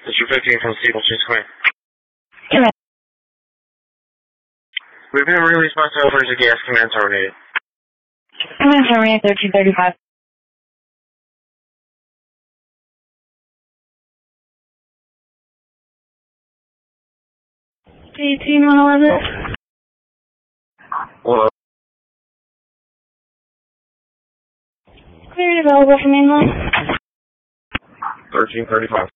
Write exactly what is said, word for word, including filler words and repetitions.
District fifteen from Steeplechase Square. Correct. We've been released by Silvers of gas command terminated. Command terminated thirteen thirty-five. eighteen one eleven. Hello. Clear and available for mainline. thirteen thirty-five.